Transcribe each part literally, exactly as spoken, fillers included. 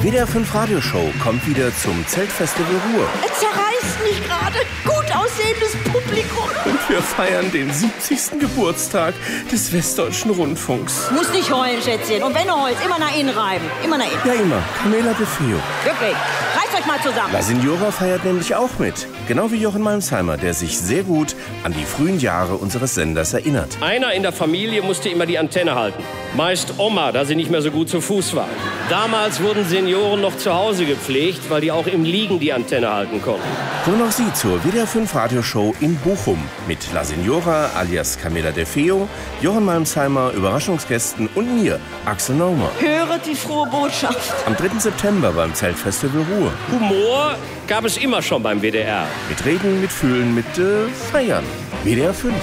W D R fünf Radioshow kommt wieder zum Zeltfestival Ruhr. Es zerreißt mich gerade. Gut aussehendes Publikum. Und wir feiern den siebzigsten Geburtstag des Westdeutschen Rundfunks. Muss nicht heulen, Schätzchen. Und wenn du heulst, immer nach innen reiben. Immer nach innen. Ja, immer. Camela de Feo. Wirklich. Reißt euch mal zusammen. La Signora feiert nämlich auch mit. Genau wie Jochen Malmsheimer, der sich sehr gut an die frühen Jahre unseres Senders erinnert. Einer in der Familie musste immer die Antenne halten. Meist Oma, da sie nicht mehr so gut zu Fuß war. Damals wurden Senioren noch zu Hause gepflegt, weil die auch im Liegen die Antenne halten konnten. Kommen auch Sie zur W D R fünf Radioshow in Bochum mit La Signora alias Camela de Feo, Jochen Malmsheimer, Überraschungsgästen und mir, Axel Naumer. Höret die frohe Botschaft. Am dritten September beim Zeltfestival Ruhr. Humor gab es immer schon beim W D R. Mit Reden, mit Fühlen, mit äh, Feiern. W D R fünf.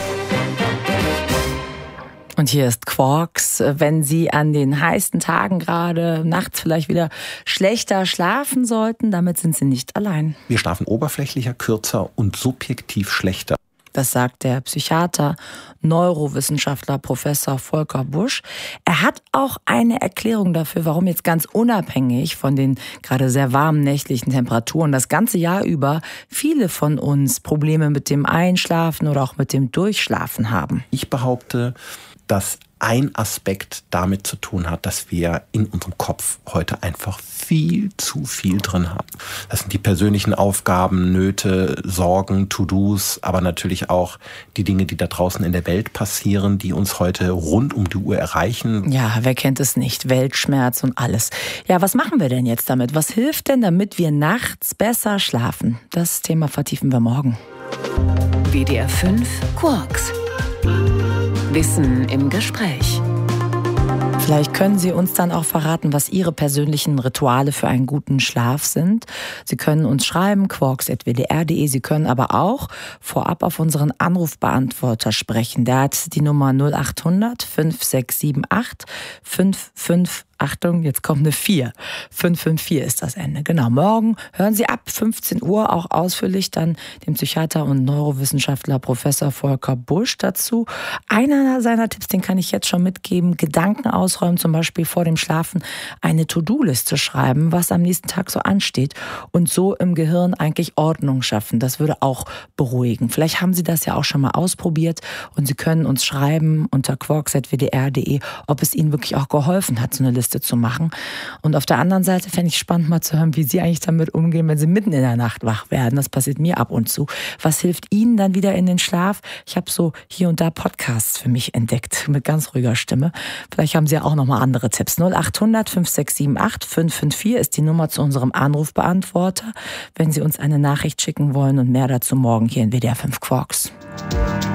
Und hier ist Quarks. Wenn Sie an den heißen Tagen gerade nachts vielleicht wieder schlechter schlafen sollten, damit sind Sie nicht allein. Wir schlafen oberflächlicher, kürzer und subjektiv schlechter. Das sagt der Psychiater, Neurowissenschaftler Professor Volker Busch. Er hat auch eine Erklärung dafür, warum jetzt ganz unabhängig von den gerade sehr warmen nächtlichen Temperaturen das ganze Jahr über viele von uns Probleme mit dem Einschlafen oder auch mit dem Durchschlafen haben. Ich behaupte, dass ein Aspekt damit zu tun hat, dass wir in unserem Kopf heute einfach viel zu viel drin haben. Das sind die persönlichen Aufgaben, Nöte, Sorgen, To-Dos, aber natürlich auch die Dinge, die da draußen in der Welt passieren, die uns heute rund um die Uhr erreichen. Ja, wer kennt es nicht? Weltschmerz und alles. Ja, was machen wir denn jetzt damit? Was hilft denn, damit wir nachts besser schlafen? Das Thema vertiefen wir morgen. W D R fünf Quarks. Wissen im Gespräch. Vielleicht können Sie uns dann auch verraten, was Ihre persönlichen Rituale für einen guten Schlaf sind. Sie können uns schreiben, quarks at w d r punkt d e. Sie können aber auch vorab auf unseren Anrufbeantworter sprechen. Der hat die Nummer null acht hundert fünf sechs sieben acht fünf fünf. Achtung, jetzt kommt eine vier. fünf fünf vier ist das Ende. Genau, morgen hören Sie ab fünfzehn Uhr auch ausführlich dann den Psychiater und Neurowissenschaftler Professor Volker Busch dazu. Einer seiner Tipps, den kann ich jetzt schon mitgeben, Gedanken ausräumen, zum Beispiel vor dem Schlafen eine To-Do-Liste schreiben, was am nächsten Tag so ansteht und so im Gehirn eigentlich Ordnung schaffen. Das würde auch beruhigen. Vielleicht haben Sie das ja auch schon mal ausprobiert und Sie können uns schreiben unter quarks at w d r punkt d e, ob es Ihnen wirklich auch geholfen hat, so eine Liste zu machen. Und auf der anderen Seite fände ich spannend mal zu hören, wie Sie eigentlich damit umgehen, wenn Sie mitten in der Nacht wach werden. Das passiert mir ab und zu. Was hilft Ihnen dann wieder in den Schlaf? Ich habe so hier und da Podcasts für mich entdeckt mit ganz ruhiger Stimme. Vielleicht haben Sie ja auch noch mal andere Tipps. null acht hundert fünf sechs sieben acht fünf fünf vier ist die Nummer zu unserem Anrufbeantworter, wenn Sie uns eine Nachricht schicken wollen, und mehr dazu morgen hier in W D R fünf Quarks.